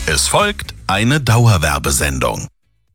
Es folgt eine Dauerwerbesendung.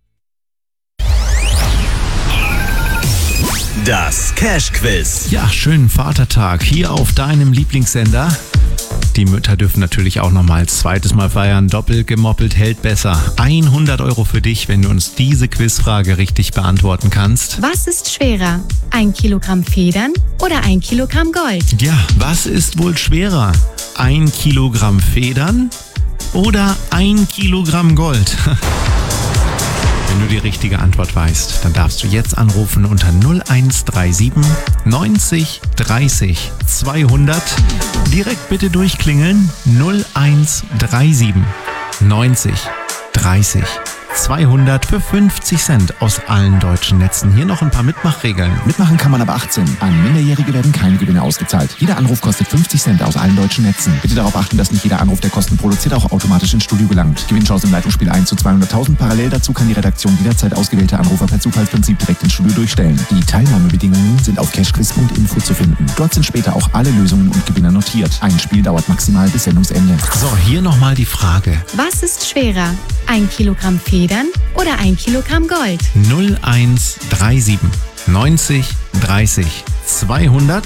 Das Cash-Quiz. Ja, schönen Vatertag hier auf deinem Lieblingssender. Die Mütter dürfen natürlich auch nochmal zweites Mal feiern. Doppelt gemoppelt hält besser. 100 € für dich, wenn du uns diese Quizfrage richtig beantworten kannst. Was ist schwerer? 1 Kilogramm Federn oder 1 Kilogramm Gold? Ja, was ist wohl schwerer? 1 Kilogramm Federn oder 1 Kilogramm Gold? Wenn du die richtige Antwort weißt, dann darfst du jetzt anrufen unter 0137 90 30 200. Direkt bitte durchklingeln. 0137 90 30 200 für 50 Cent aus allen deutschen Netzen. Hier noch ein paar Mitmachregeln. Mitmachen kann man ab 18. An Minderjährige werden keine Gewinne ausgezahlt. Jeder Anruf kostet 50 Cent aus allen deutschen Netzen. Bitte darauf achten, dass nicht jeder Anruf, der Kosten produziert, auch automatisch ins Studio gelangt. Gewinnchance im Leitungsspiel 1 zu 200.000. Parallel dazu kann die Redaktion jederzeit ausgewählte Anrufer per Zufallsprinzip direkt ins Studio durchstellen. Die Teilnahmebedingungen sind auf cashquiz.info zu finden. Dort sind später auch alle Lösungen und Gewinner notiert. Ein Spiel dauert maximal bis Sendungsende. So, hier nochmal die Frage. Was ist schwerer? 1 Kilogramm Federn oder 1 Kilogramm Gold? 0137 90 30 200.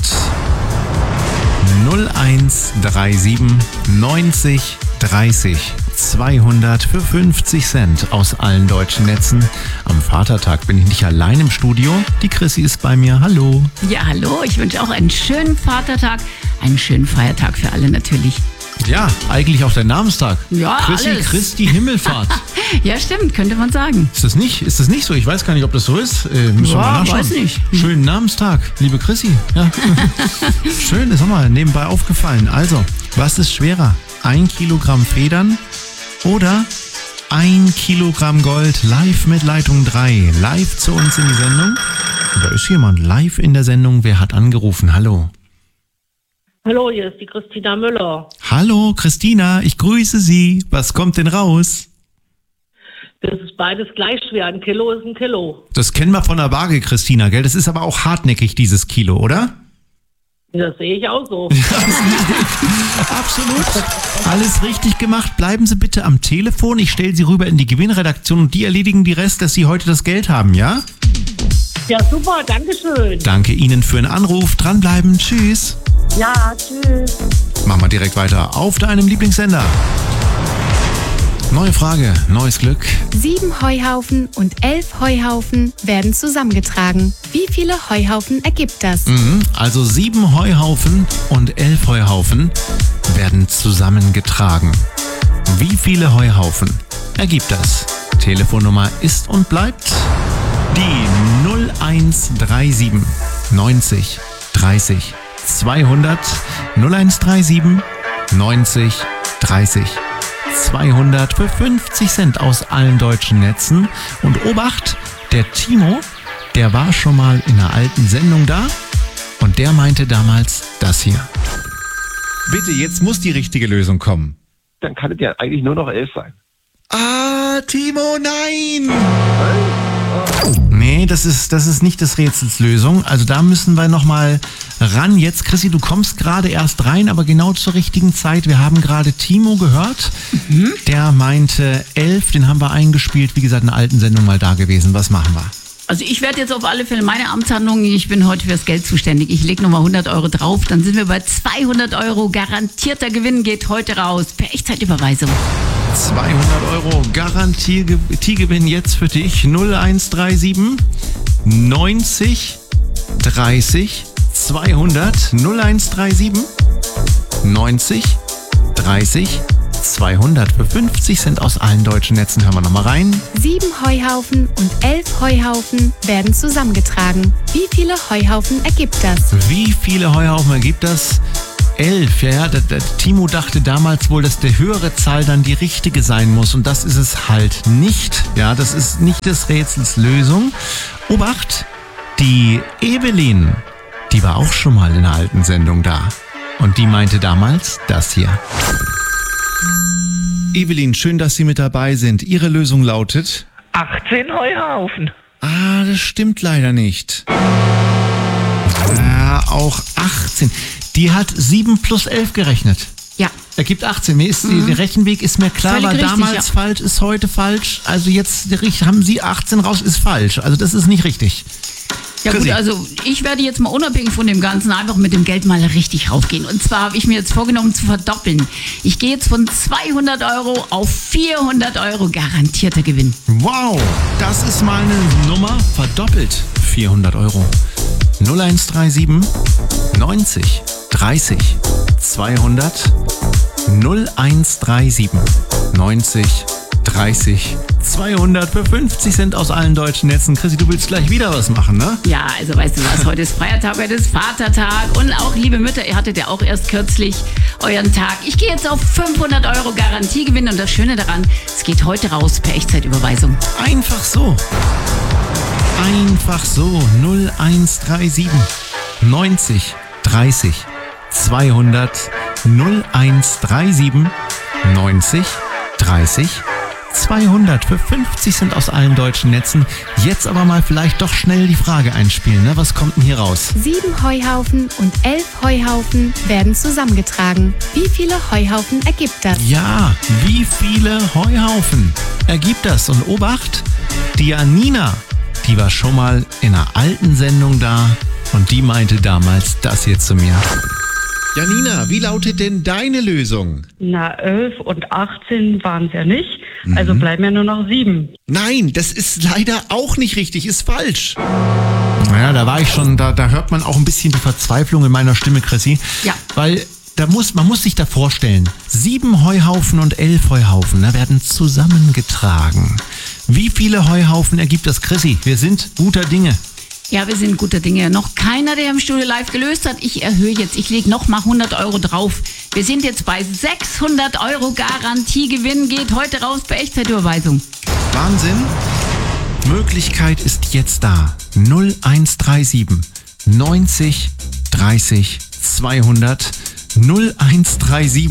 0137 90 30 200 für 50 Cent aus allen deutschen Netzen. Am Vatertag bin ich nicht allein im Studio. Die Chrissy ist bei mir. Hallo. Ja, hallo. Ich wünsche auch einen schönen Vatertag, einen schönen Feiertag für alle natürlich. Ja, eigentlich auch dein Namenstag. Ja, Chrissy, alles. Christi Himmelfahrt. Ja, stimmt, könnte man sagen. Ist das nicht so? Ich weiß gar nicht, ob das so ist. Müssen wir mal nachschauen. Weiß nicht. Schönen Namenstag, liebe Chrissy. Ja. Schön, ist auch mal nebenbei aufgefallen. Also, was ist schwerer? 1 Kilogramm Federn oder 1 Kilogramm Gold? Live mit Leitung 3. Live zu uns in die Sendung. Und da ist jemand live in der Sendung. Wer hat angerufen? Hallo. Hallo, hier ist die Christina Müller. Hallo, Christina. Ich grüße Sie. Was kommt denn raus? Das ist beides gleich schwer. Ein Kilo ist ein Kilo. Das kennen wir von der Waage, Christina, gell? Das ist aber auch hartnäckig, dieses Kilo, oder? Das sehe ich auch so. Absolut. Alles richtig gemacht. Bleiben Sie bitte am Telefon. Ich stelle Sie rüber in die Gewinnredaktion und die erledigen die Rest, dass Sie heute das Geld haben, ja? Ja, super. Dankeschön. Danke Ihnen für den Anruf. Dranbleiben. Tschüss. Ja, tschüss. Machen wir direkt weiter auf deinem Lieblingssender. Neue Frage, neues Glück. 7 Heuhaufen und 11 Heuhaufen werden zusammengetragen. Wie viele Heuhaufen ergibt das? Also 7 Heuhaufen und 11 Heuhaufen werden zusammengetragen. Wie viele Heuhaufen ergibt das? Telefonnummer ist und bleibt die 0137 90 30 200. 0137 90 30 200 für 50 Cent aus allen deutschen Netzen. Und Obacht, der Timo, der war schon mal in einer alten Sendung da und der meinte damals das hier. Bitte, jetzt muss die richtige Lösung kommen. Dann kann es ja eigentlich nur noch 11 sein. Ah, Timo, nein! Nee, das ist nicht des Rätsels Lösung. Also da müssen wir nochmal ran. Jetzt, Chrissy, du kommst gerade erst rein, aber genau zur richtigen Zeit. Wir haben gerade Timo gehört. Der meinte 11, den haben wir eingespielt. Wie gesagt, in einer alten Sendung mal da gewesen. Was machen wir? Also ich werde jetzt auf alle Fälle meine Amtshandlung, ich bin heute fürs Geld zuständig. Ich lege nochmal 100 € drauf, dann sind wir bei 200 €. Garantierter Gewinn geht heute raus. Per Echtzeitüberweisung. 200 € Garantiegewinn jetzt für dich. 0137 90 30 200. 0137 90 30 200 für 50 Cent aus allen deutschen Netzen. Hören wir nochmal rein. 7 Heuhaufen und 11 Heuhaufen werden zusammengetragen. Wie viele Heuhaufen ergibt das? Wie viele Heuhaufen ergibt das? 11, ja. Der Timo dachte damals wohl, dass die höhere Zahl dann die richtige sein muss. Und das ist es halt nicht. Ja, das ist nicht des Rätsels Lösung. Obacht, die Evelyn, die war auch schon mal in einer alten Sendung da. Und die meinte damals das hier. Evelyn, schön, dass Sie mit dabei sind. Ihre Lösung lautet? 18 Heuhaufen. Ah, das stimmt leider nicht. Ja, auch 18. Die hat 7 plus 11 gerechnet. Ja. Ergibt 18. Der Rechenweg ist mir klar, Völlig war richtig, damals ja. falsch, ist heute falsch. Also jetzt haben Sie 18 raus, ist falsch. Also das ist nicht richtig. Ja gut, Chrissy. also ich werde jetzt mal unabhängig von dem Ganzen einfach mit dem Geld mal richtig raufgehen. Und zwar habe ich mir jetzt vorgenommen zu verdoppeln. Ich gehe jetzt von 200 Euro auf 400 Euro garantierter Gewinn. Wow, das ist mal eine Nummer verdoppelt. 400 Euro. 0137 90 30 200 0137 90 30 200 für 50 Cent aus allen deutschen Netzen. Chrissy, du willst gleich wieder was machen, ne? Ja, also weißt du was, heute ist Feiertag, heute ist Vatertag und auch liebe Mütter, ihr hattet ja auch erst kürzlich euren Tag. Ich gehe jetzt auf 500 Euro Garantiegewinn und das Schöne daran, es geht heute raus per Echtzeitüberweisung. Einfach so. Einfach so. 0137 90 30 200 0137 90 30 200 für 50 Cent aus allen deutschen Netzen. Jetzt aber mal vielleicht doch schnell die Frage einspielen. Ne? Was kommt denn hier raus? 7 Heuhaufen und 11 Heuhaufen werden zusammengetragen. Wie viele Heuhaufen ergibt das? Ja, wie viele Heuhaufen ergibt das? Und Obacht, die Janina, die war schon mal in einer alten Sendung da und die meinte damals das hier zu mir. Janina, wie lautet denn deine Lösung? Na, 11 und 18 waren es ja nicht. Also bleiben ja nur noch 7. Nein, das ist leider auch nicht richtig, ist falsch. Naja, da war ich schon, da hört man auch ein bisschen die Verzweiflung in meiner Stimme, Chrissy. Ja. Weil man muss sich da vorstellen, 7 Heuhaufen und 11 Heuhaufen werden zusammengetragen. Wie viele Heuhaufen ergibt das, Chrissy? Wir sind guter Dinge. Ja, wir sind guter Dinge. Noch keiner, der im Studio live gelöst hat. Ich erhöhe jetzt, ich lege nochmal 100 Euro drauf. Wir sind jetzt bei 600 Euro Garantiegewinn, geht heute raus per Echtzeitüberweisung. Wahnsinn. Möglichkeit ist jetzt da. 0137 90 30 200 0137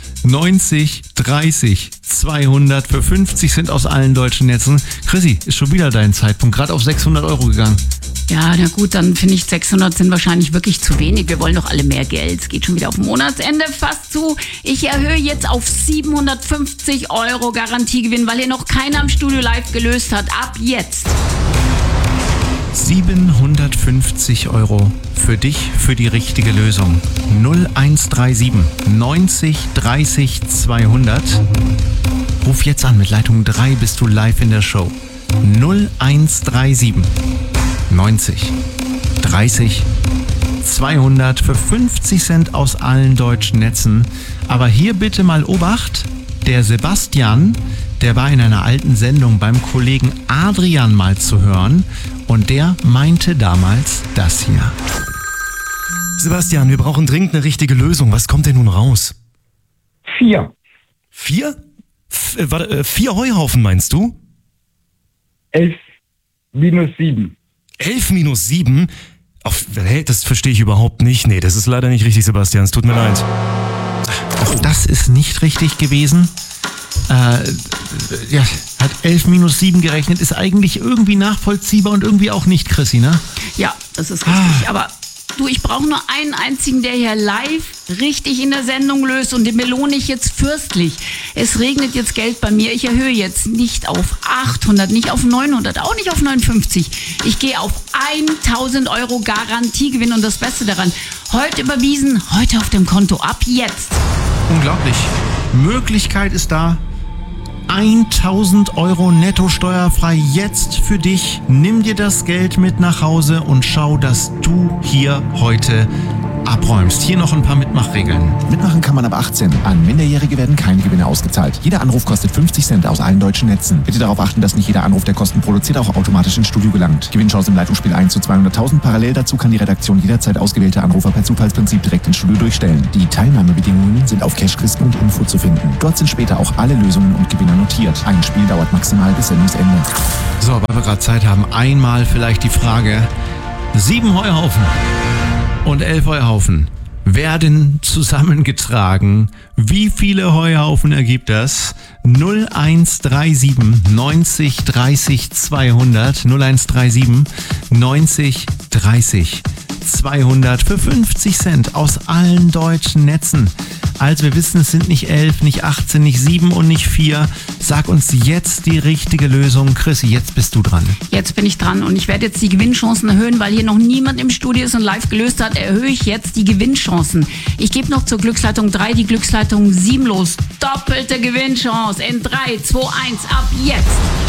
90 30 200 für 50 Cent aus allen deutschen Netzen. Chrissy, ist schon wieder dein Zeitpunkt, gerade auf 600 Euro gegangen. Ja, na gut, dann finde ich 600 sind wahrscheinlich wirklich zu wenig. Wir wollen doch alle mehr Geld. Es geht schon wieder auf Monatsende fast zu. Ich erhöhe jetzt auf 750 Euro Garantiegewinn, weil hier noch keiner im Studio live gelöst hat. Ab jetzt. 750 Euro für dich, für die richtige Lösung. 0137 90 30 200. Ruf jetzt an, mit Leitung 3 bist du live in der Show. 0137 90 30 200 für 50 Cent aus allen deutschen Netzen. Aber hier bitte mal Obacht, der Sebastian, der war in einer alten Sendung beim Kollegen Adrian mal zu hören und der meinte damals das hier. Sebastian, wir brauchen dringend eine richtige Lösung. Was kommt denn nun raus? 4. 4? 4 Heuhaufen meinst du? 11 minus 7. 11 minus 7? Das verstehe ich überhaupt nicht. Nee, das ist leider nicht richtig, Sebastian. Es tut mir leid. Auch das ist nicht richtig gewesen. Ja, hat 11 minus 7 gerechnet, ist eigentlich irgendwie nachvollziehbar und irgendwie auch nicht, Chrissy, ne? Ja, das ist richtig. Aber du, ich brauche nur einen einzigen, der hier live richtig in der Sendung löst und den belohne ich jetzt fürstlich. Es regnet jetzt Geld bei mir. Ich erhöhe jetzt nicht auf 800, nicht auf 900, auch nicht auf 59. Ich gehe auf 1000 Euro Garantiegewinn und das Beste daran, heute überwiesen, heute auf dem Konto, ab jetzt. Unglaublich. Möglichkeit ist da. 1000 Euro netto steuerfrei jetzt für dich. Nimm dir das Geld mit nach Hause und schau, dass du hier heute abräumst. Hier noch ein paar Mitmachregeln. Mitmachen kann man ab 18. An Minderjährige werden keine Gewinne ausgezahlt. Jeder Anruf kostet 50 Cent aus allen deutschen Netzen. Bitte darauf achten, dass nicht jeder Anruf, der Kosten produziert, auch automatisch ins Studio gelangt. Gewinnchance im Leitungsspiel 1 zu 200.000. Parallel dazu kann die Redaktion jederzeit ausgewählte Anrufer per Zufallsprinzip direkt ins Studio durchstellen. Die Teilnahmebedingungen sind auf cashquiz.info zu finden. Dort sind später auch alle Lösungen und Gewinner notiert. Ein Spiel dauert maximal bis Sendungsende. So, weil wir gerade Zeit haben, einmal vielleicht die Frage. 7 Heuhaufen und 11 Heuhaufen werden zusammengetragen. Wie viele Heuhaufen ergibt das? 0137 90 30 200 0137 90 30 200 für 50 Cent aus allen deutschen Netzen. Also wir wissen, es sind nicht 11, nicht 18, nicht 7 und nicht 4. Sag uns jetzt die richtige Lösung. Chrissy, jetzt bist du dran. Jetzt bin ich dran und ich werde jetzt die Gewinnchancen erhöhen, weil hier noch niemand im Studio ist und live gelöst hat, erhöhe ich jetzt die Gewinnchancen. Ich gebe noch zur Glücksleitung 3 die Glücksleitung 7 los. Doppelte Gewinnchance in 3, 2, 1, ab jetzt.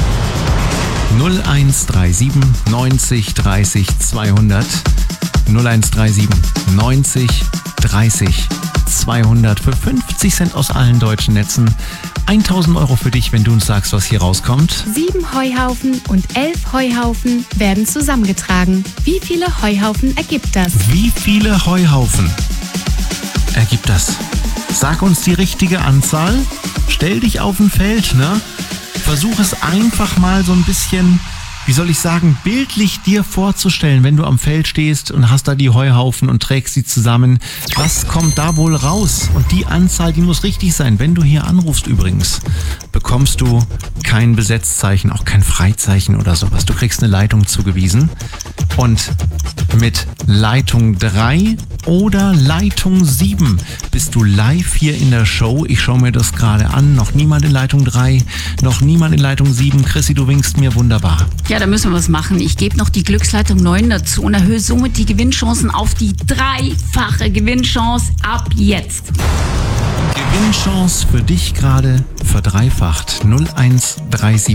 0137 90 30 200 0137 90 30 200 für 50 Cent aus allen deutschen Netzen. 1000 Euro für dich, wenn du uns sagst, was hier rauskommt. 7 Heuhaufen und 11 Heuhaufen werden zusammengetragen. Wie viele Heuhaufen ergibt das? Wie viele Heuhaufen ergibt das? Sag uns die richtige Anzahl. Stell dich auf ein Feld, ne? Versuch es einfach mal so ein bisschen, wie soll ich sagen, bildlich dir vorzustellen, wenn du am Feld stehst und hast da die Heuhaufen und trägst sie zusammen. Was kommt da wohl raus? Und die Anzahl, die muss richtig sein. Wenn du hier anrufst übrigens, bekommst du kein Besetzzeichen, auch kein Freizeichen oder sowas. Du kriegst eine Leitung zugewiesen und mit Leitung 3 oder Leitung 7 bist du live hier in der Show. Ich schaue mir das gerade an. Noch niemand in Leitung 3, noch niemand in Leitung 7. Chrissy, du winkst mir wunderbar. Ja, da müssen wir was machen. Ich gebe noch die Glücksleitung 9 dazu und erhöhe somit die Gewinnchancen auf die 3-fache Gewinnchance ab jetzt. Gewinnchance für dich gerade verdreifacht. 0137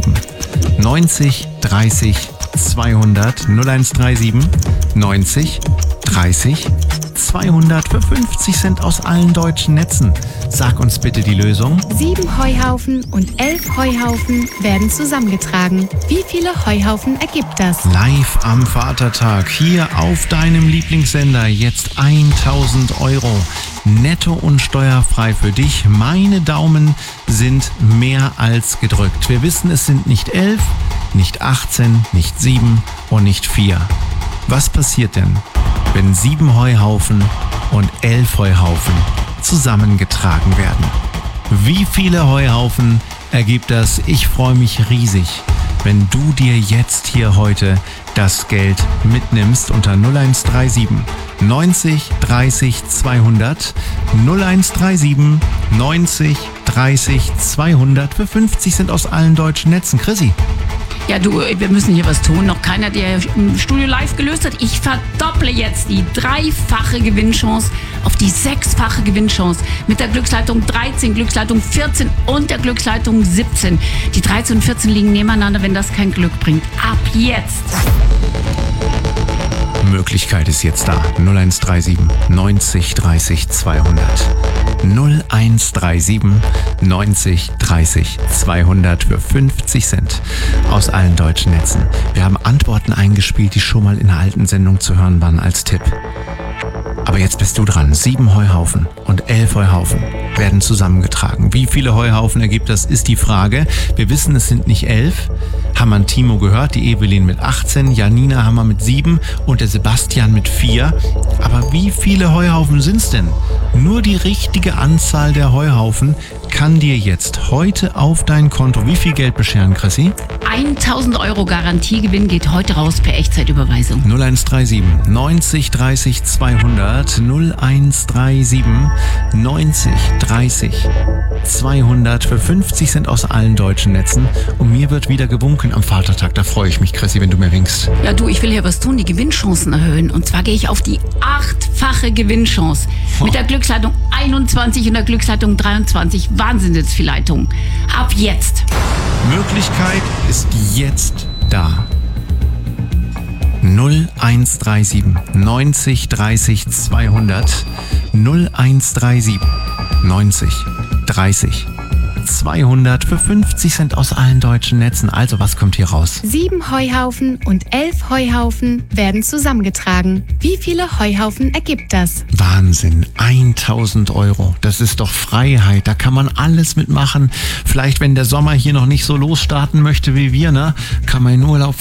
90 30 200 0137 90 30 200 für 50 Cent aus allen deutschen Netzen. Sag uns bitte die Lösung. 7 Heuhaufen und 11 Heuhaufen werden zusammengetragen. Wie viele Heuhaufen ergibt das? Live am Vatertag hier auf deinem Lieblingssender. Jetzt 1000 Euro. Netto und steuerfrei für dich. Meine Daumen sind mehr als gedrückt. Wir wissen, es sind nicht 11, nicht 18, nicht 7 und nicht 4. Was passiert denn, wenn 7 Heuhaufen und 11 Heuhaufen zusammengetragen werden? Wie viele Heuhaufen ergibt das? Ich freue mich riesig, wenn du dir jetzt hier heute das Geld mitnimmst unter 0137 90 30 200 0137 90 30 200 für 50 Cent aus allen deutschen Netzen. Chrissy. Ja, du, wir müssen hier was tun. Noch keiner, der im Studio live gelöst hat. Ich verdopple jetzt die 3-fache Gewinnchance auf die 6-fache Gewinnchance mit der Glücksleitung 13, Glücksleitung 14 und der Glücksleitung 17. Die 13 und 14 liegen nebeneinander, wenn das kein Glück bringt. Ab jetzt! Möglichkeit ist jetzt da. 0137 90 30 200 0137 90 30 200 für 50 Cent aus allen deutschen Netzen. Wir haben Antworten eingespielt, die schon mal in einer alten Sendung zu hören waren als Tipp. Aber jetzt bist du dran. 7 Heuhaufen und 11 Heuhaufen werden zusammengetragen. Wie viele Heuhaufen ergibt das, ist die Frage. Wir wissen, es sind nicht 11. Haben wir Timo gehört, die Evelyn mit 18, Janina haben wir mit 7 und der Sebastian mit 4. Aber wie viele Heuhaufen sind's denn? Nur die richtige Anzahl der Heuhaufen kann dir jetzt heute auf dein Konto wie viel Geld bescheren, Chrissy? 1000 Euro Garantiegewinn geht heute raus per Echtzeitüberweisung. 0137 90 30 200 0137 90 30 200 für 50 Cent aus allen deutschen Netzen. Und mir wird wieder gewunken am Vatertag. Da freue ich mich, Chrissy, wenn du mir winkst. Ja, du, ich will hier was tun, die Gewinnchancen erhöhen. Und zwar gehe ich auf die 8-fache Gewinnchance. Mit der Glücksleitung 21 und der Glücksleitung 23. Wahnsinn jetzt die Leitung. Ab jetzt. Möglichkeit ist jetzt da. 0137 90 30 200 0137 90 30 200 für 50 Cent aus allen deutschen Netzen. Also, was kommt hier raus? 7 Heuhaufen und 11 Heuhaufen werden zusammengetragen. Wie viele Heuhaufen ergibt das? Wahnsinn, 1000 Euro. Das ist doch Freiheit. Da kann man alles mitmachen. Vielleicht, wenn der Sommer hier noch nicht so losstarten möchte wie wir, ne, kann man in Urlaub